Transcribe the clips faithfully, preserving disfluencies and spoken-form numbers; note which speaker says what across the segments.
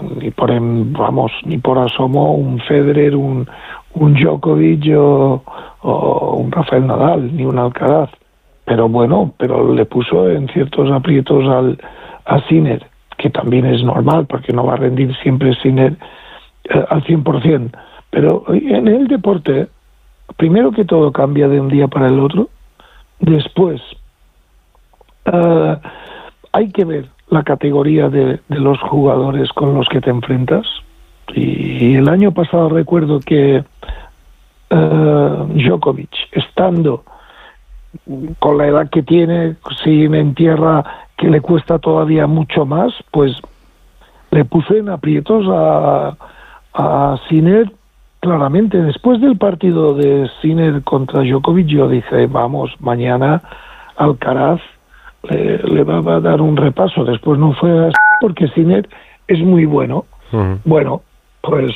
Speaker 1: ni por en, vamos, ni por asomo un Federer, un, un Djokovic o, o un Rafael Nadal, ni un Alcaraz. Pero bueno, pero le puso en ciertos aprietos al a Sinner, que también es normal, porque no va a rendir siempre Sinner eh, al cien por ciento. Pero en el deporte, primero que todo cambia de un día para el otro. Después, uh, hay que ver la categoría de, de los jugadores con los que te enfrentas. Y, y el año pasado recuerdo que uh, Djokovic, estando con la edad que tiene, sin en tierra, que le cuesta todavía mucho más, pues le puso en aprietos a, a Sinner claramente. Después del partido de Sinner contra Djokovic, yo dije, vamos, mañana Alcaraz le, le va a dar un repaso. Después no fue así, porque Sinner es muy bueno. Uh-huh. Bueno, pues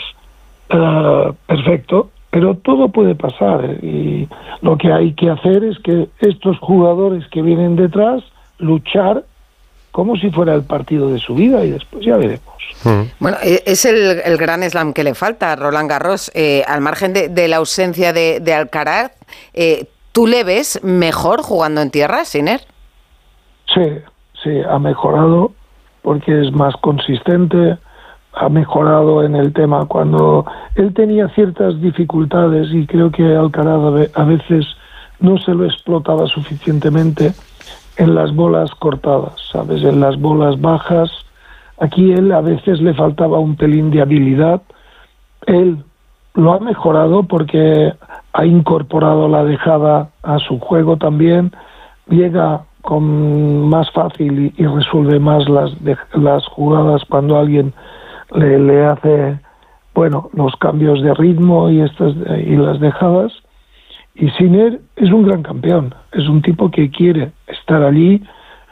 Speaker 1: uh, perfecto, pero todo puede pasar, ¿eh? Y lo que hay que hacer es que estos jugadores que vienen detrás, luchar como si fuera el partido de su vida, y después ya veremos.
Speaker 2: Bueno, es el, el gran slam que le falta a Roland Garros. Eh, al margen de, de la ausencia de, de Alcaraz, eh, ¿tú le ves mejor jugando en tierra, Sinner?
Speaker 1: Sí, sí, ha mejorado porque es más consistente, ha mejorado en el tema cuando él tenía ciertas dificultades, y creo que Alcaraz a veces no se lo explotaba suficientemente en las bolas cortadas, ¿sabes? En las bolas bajas. Aquí él a veces le faltaba un pelín de habilidad. Él lo ha mejorado porque ha incorporado la dejada a su juego también, llega con más fácil y, y resuelve más las, de, las jugadas cuando alguien le, le hace, bueno, los cambios de ritmo y, estas, y las dejadas. Y Sinner es un gran campeón, es un tipo que quiere estar allí,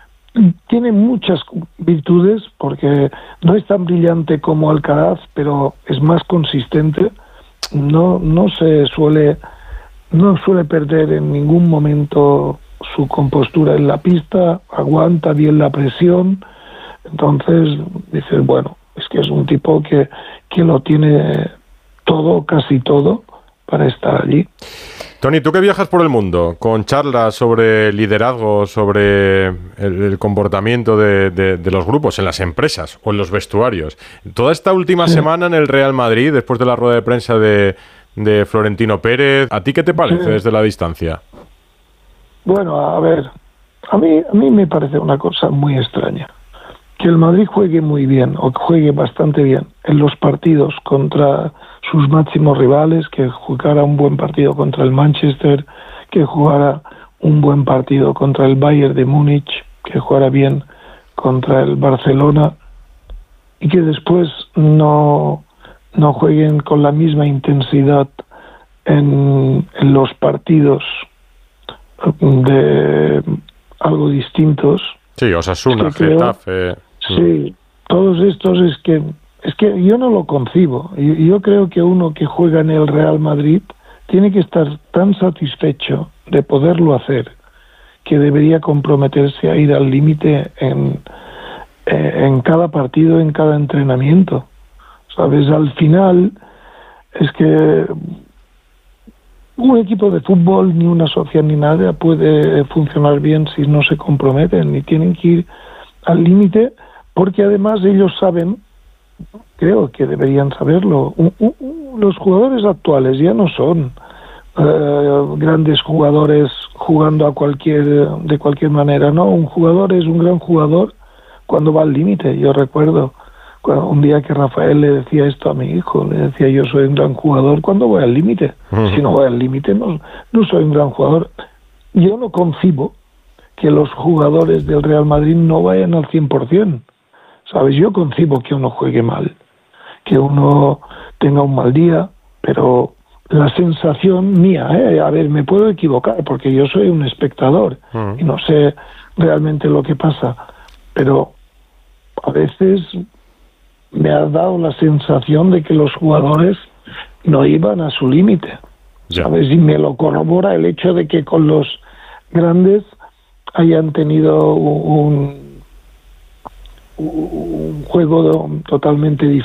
Speaker 1: tiene muchas virtudes porque no es tan brillante como Alcaraz, pero es más consistente, no no se suele no suele perder en ningún momento su compostura en la pista, aguanta bien la presión. Entonces dices, bueno, es que es un tipo que, que lo tiene todo, casi todo, para estar allí.
Speaker 3: Tony, tú que viajas por el mundo con charlas sobre liderazgo, sobre el, el comportamiento de, de, de los grupos en las empresas o en los vestuarios, toda esta última sí. semana en el Real Madrid, después de la rueda de prensa de, de Florentino Pérez, ¿a ti qué te parece sí. desde la distancia?
Speaker 1: Bueno, a ver, a mí, a mí me parece una cosa muy extraña. Que el Madrid juegue muy bien, o juegue bastante bien, en los partidos contra sus máximos rivales, que jugara un buen partido contra el Manchester, que jugara un buen partido contra el Bayern de Múnich, que jugara bien contra el Barcelona, y que después no, no jueguen con la misma intensidad en, en los partidos de algo distintos.
Speaker 3: Sí, Osasuna, Getafe.
Speaker 1: Sí, todos estos es que es que yo no lo concibo. Yo, yo creo que uno que juega en el Real Madrid tiene que estar tan satisfecho de poderlo hacer que debería comprometerse a ir al límite en, en cada partido, en cada entrenamiento. ¿Sabes? Al final es que un equipo de fútbol, ni una sociedad ni nada puede funcionar bien si no se comprometen, y tienen que ir al límite, porque además ellos saben, creo que deberían saberlo, un, un, los jugadores actuales ya no son uh, grandes jugadores jugando a cualquier de cualquier manera, no, un jugador es un gran jugador cuando va al límite. Yo recuerdo cuando, un día que Rafael le decía esto a mi hijo, le decía, yo soy un gran jugador cuando voy al límite, uh-huh. si no voy al límite no, no soy un gran jugador. Yo no concibo que los jugadores del Real Madrid no vayan al cien por ciento. ¿Sabes? Yo concibo que uno juegue mal, que uno tenga un mal día, pero la sensación mía, ¿eh? A ver, me puedo equivocar, porque yo soy un espectador uh-huh. y no sé realmente lo que pasa, pero a veces me ha dado la sensación de que los jugadores no iban a su límite, ¿sabes? Y me lo corrobora el hecho de que con los grandes hayan tenido un, un juego totalmente diferente.